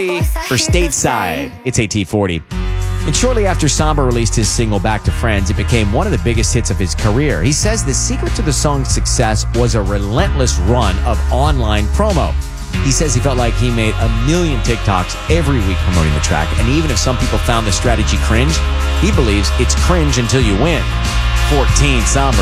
3 for Stateside. It's AT40. And shortly after Samba released his single Back to Friends, it became one of the biggest hits of his career. He says the secret to the song's success was a relentless run of online promo. He says he felt like he made 1 million TikToks every week promoting the track, and even if some people found the strategy cringe, he believes it's cringe until you win. 14, Samba.